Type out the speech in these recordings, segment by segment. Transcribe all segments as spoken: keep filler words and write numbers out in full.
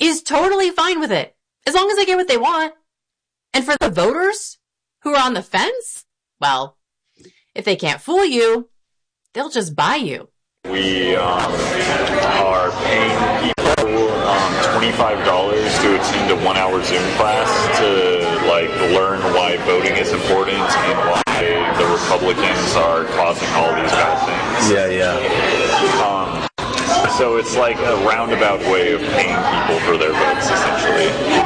is totally fine with it, as long as they get what they want. And for the voters who are on the fence, well, if they can't fool you, they'll just buy you. We um, are paying people um, twenty-five dollars to attend a one-hour Zoom class to like learn why voting is important and why the Republicans are causing all these bad things. Yeah, yeah. Um, so it's like a roundabout way of paying people for their votes, essentially,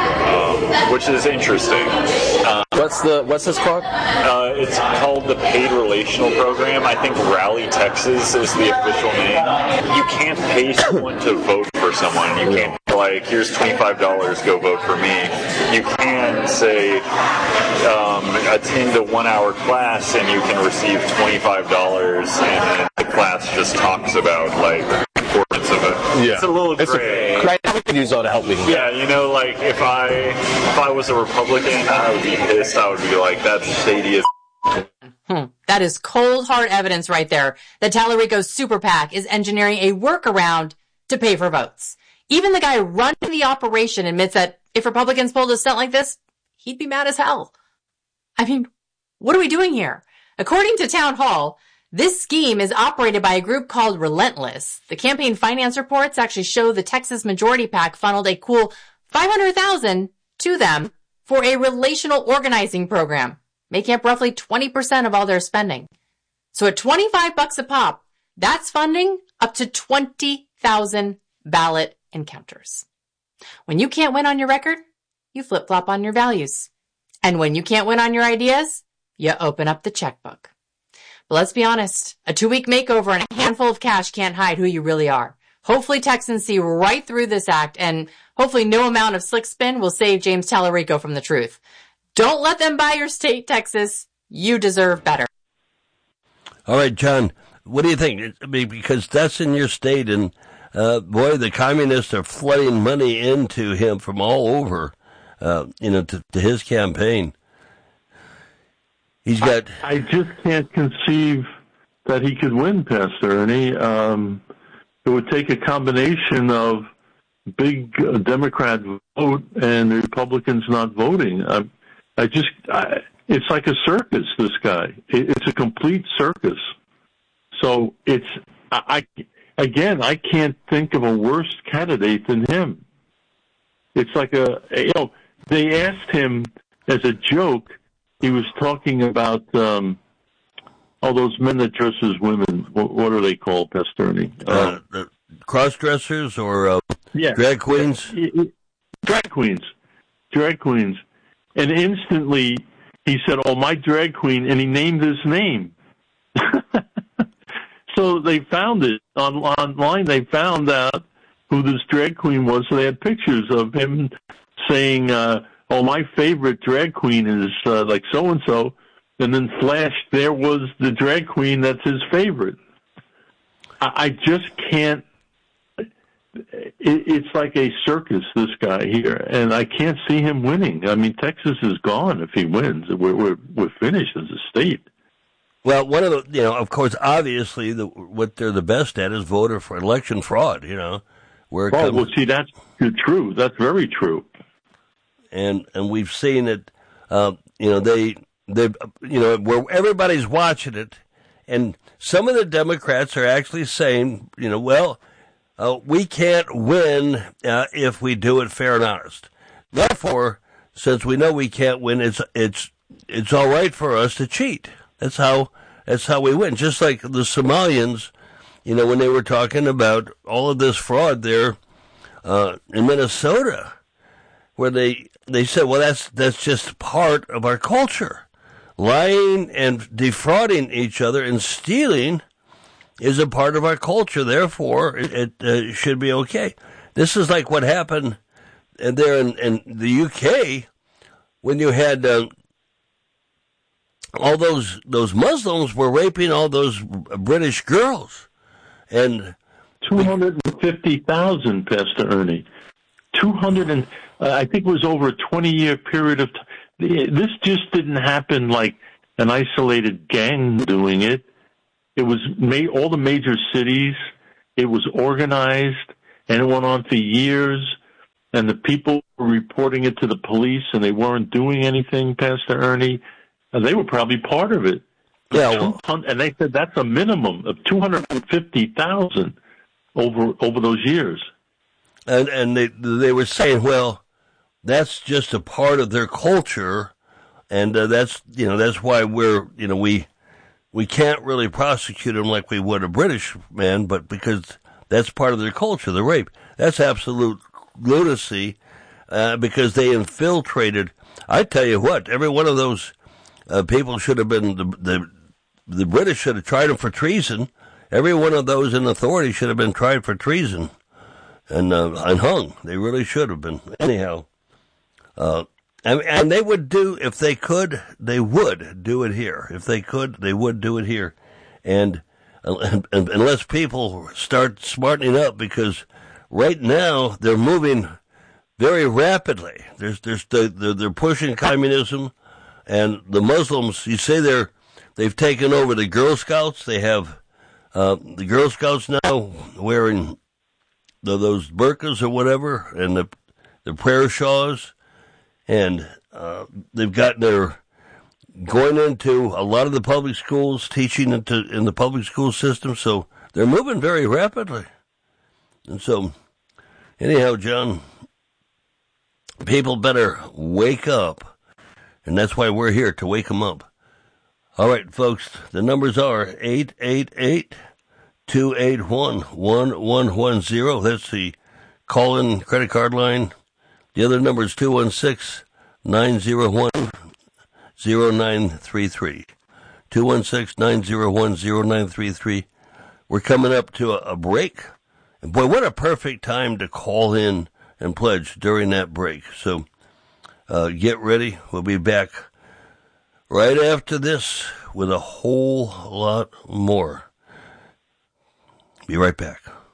um, which is interesting. Uh, what's the what's this called? Uh, it's called the Paid Relational Program. I think Rally Texas is the official name. You can't pay someone to vote for someone. You can't like, here's twenty-five dollars, go vote for me. You can say, um, attend a one-hour class and you can receive twenty-five dollars, and then the class just talks about like the importance of it. Yeah. It's a little gray. A, I could use all the help we can get. Yeah, you know, like if I if I was a Republican, I would be pissed. I would be like, that's shady as. Hmm. That is cold, hard evidence right there that Tallarico's super PAC is engineering a workaround to pay for votes. Even the guy running the operation admits that if Republicans pulled a stunt like this, he'd be mad as hell. I mean, what are we doing here? According to Town Hall, this scheme is operated by a group called Relentless. The campaign finance reports actually show the Texas Majority PAC funneled a cool five hundred thousand dollars to them for a relational organizing program, making up roughly twenty percent of all their spending. So at twenty-five bucks a pop, that's funding up to twenty thousand ballot encounters. When you can't win on your record, you flip-flop on your values. And when you can't win on your ideas, you open up the checkbook. But let's be honest, a two-week makeover and a handful of cash can't hide who you really are. Hopefully Texans see right through this act, and hopefully no amount of slick spin will save James Tallarico from the truth. Don't let them buy your state, Texas. You deserve better. All right, John, what do you think? I mean, because that's in your state, and uh, boy, the communists are flooding money into him from all over, uh, you know, to, to his campaign. He's got. I, I just can't conceive that he could win, Pastor Ernie. Um, it would take a combination of big uh, Democrat vote and the Republicans not voting. I, I just, I, it's like a circus. This guy, it, it's a complete circus. So it's, I, I again, I can't think of a worse candidate than him. It's like a, you know, they asked him as a joke. He was talking about um, all those men that dress as women. What, what are they called, Pastor Ernie? Uh, uh, cross-dressers or uh, yeah. drag queens? Drag queens. Drag queens. And instantly he said, oh, my drag queen, and he named his name. So they found it on, online. They found out who this drag queen was. So they had pictures of him saying, uh, oh, my favorite drag queen is uh, like so-and-so. And then flashed, there was the drag queen that's his favorite. I, I just can't. It, it's like a circus, this guy here. And I can't see him winning. I mean, Texas is gone if he wins. We're, we're, we're finished as a state. Well, one of the, you know, of course, obviously, the, what they're the best at is voter for election fraud, you know. Where it oh, comes, well, see, that's true. That's very true. And and we've seen it, um, you know, they, they, you know, where everybody's watching it. And some of the Democrats are actually saying, you know, well, uh, we can't win uh, if we do it fair and honest. Therefore, since we know we can't win, it's it's it's all right for us to cheat. That's how that's how we win. Just like the Somalians, you know, when they were talking about all of this fraud there uh, in Minnesota, where they they said, well, that's that's just part of our culture. Lying and defrauding each other and stealing is a part of our culture. Therefore, it, it uh, should be okay. This is like what happened there in, in the U K when you had uh, all those those Muslims were raping all those British girls, and two hundred and fifty thousand, Pastor Ernie. Two hundred and uh, I think it was over a twenty-year period of time. This just didn't happen like an isolated gang doing it. It was ma- all the major cities. It was organized, and it went on for years. and the people were reporting it to the police and they weren't doing anything, Pastor Ernie, and they were probably part of it. Yeah, well, and they said that's a minimum of two hundred fifty thousand over over those years. And and they they were saying, well, that's just a part of their culture, and uh, that's you know that's why we're you know we we can't really prosecute them like we would a British man, but because that's part of their culture, the rape. That's absolute lunacy, uh, because they infiltrated. I tell you what, every one of those uh, people should have been the, the the British should have tried them for treason. Every one of those in authority should have been tried for treason and uh, and hung. They really should have been. Anyhow, uh, and, and they would do, if they could, they would do it here. If they could, they would do it here. And, and, and unless people start smartening up, because right now they're moving very rapidly. There's, there's the, they're, they're pushing communism, and the Muslims, you say they're, they've taken over the Girl Scouts. They have uh, the Girl Scouts now wearing the, those burqas or whatever, and the the prayer shawls, and uh, they've got their going into a lot of the public schools, teaching into in the public school system. So they're moving very rapidly, and so anyhow, John, people better wake up, and that's why we're here, to wake them up. All right, folks, the numbers are eight eight eight, two eight one, one one one zero. That's the call-in credit card line. The other number is two one six, nine zero one, zero nine three three. two one six, nine zero one, zero nine three three. We're coming up to a, a break. And boy, what a perfect time to call in and pledge during that break. So uh, get ready. We'll be back right after this with a whole lot more. Be right back.